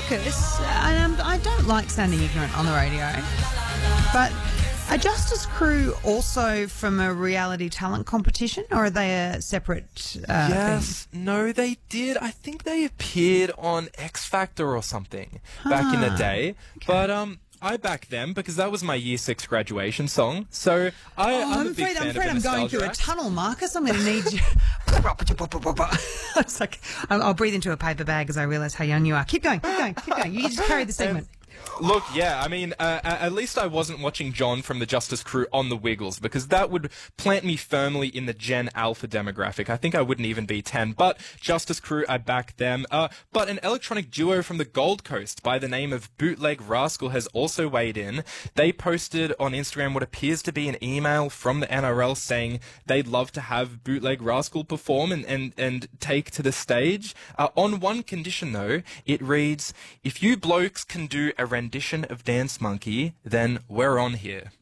Marcus, I don't like sounding ignorant on the radio, but are Justice Crew also from a reality talent competition, or are they a separate Yes, thing? no, they did. I think they appeared on X Factor or something back in the day. Okay. But I back them because that was my Year 6 graduation song. So I'm a big fan of the I'm going through a nostalgia. tunnel, Marcus. I'm going to need you. It's like I'll breathe into a paper bag as I realise how young you are. Keep going. You just carry the segment. Look, yeah, I mean, at least I wasn't watching John from the Justice Crew on the Wiggles, because that would plant me firmly in the Gen Alpha demographic. I think I wouldn't even be 10, but Justice Crew, I back them. But an electronic duo from the Gold Coast by the name of Bootleg Rascal has also weighed in. They posted on Instagram what appears to be an email from the NRL saying they'd love to have Bootleg Rascal perform and take to the stage. On one condition, though, it reads, "If you blokes can do a rendition of Dance Monkey, then we're on here."